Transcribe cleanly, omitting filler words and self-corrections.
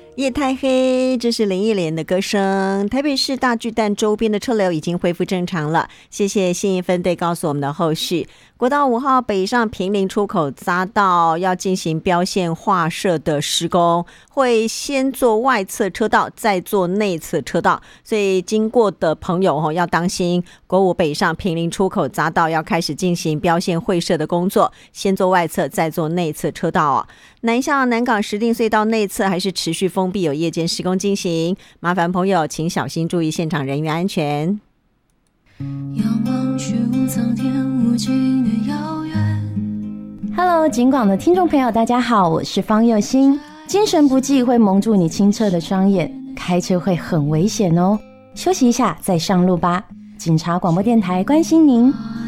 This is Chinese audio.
夜太黑，这是林忆莲的歌声。台北市大巨蛋周边的车流已经恢复正常了，谢谢信义分队告诉我们的后续。国道5号北上坪林出口匝道要进行标线画设的施工，会先做外侧车道，再做内侧车道，所以经过的朋友要当心。国5北上坪林出口匝道要开始进行标线绘设的工作，先做外侧，再做内侧车道南向南港石碇隧道内侧还是持续封闭，有夜间施工进行，麻烦朋友请小心注意现场人员安全。 仰望虚无苍天无尽的遥远。 Hello， 警广的听众朋友大家好，我是方佑欣。精神不济会蒙住你清澈的双眼，开车会很危险哦，休息一下再上路吧。警察广播电台关心您。